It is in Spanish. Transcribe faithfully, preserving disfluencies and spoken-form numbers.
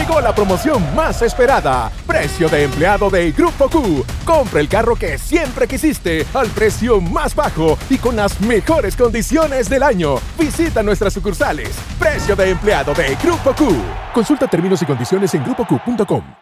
Llegó la promoción más esperada. Precio de empleado de Grupo Q. Compra el carro que siempre quisiste al precio más bajo y con las mejores condiciones del año. Visita nuestras sucursales. Precio de empleado de Grupo Q. Consulta términos y condiciones en grupo q punto com.